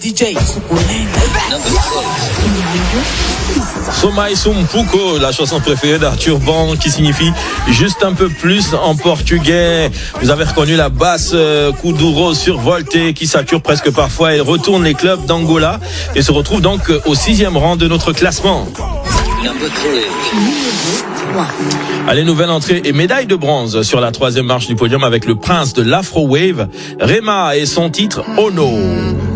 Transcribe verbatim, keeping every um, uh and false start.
D J Somai Sumpuko, la chanson préférée d'Arthur Ban, qui signifie juste un peu plus en portugais. Vous avez reconnu la basse euh, Kuduro survoltée qui sature presque parfois. Elle retourne les clubs d'Angola et se retrouve donc au sixième rang de notre classement. Allez, nouvelle entrée et médaille de bronze sur la troisième marche du podium avec le prince de l'Afro Wave, Rema, et son titre Ono.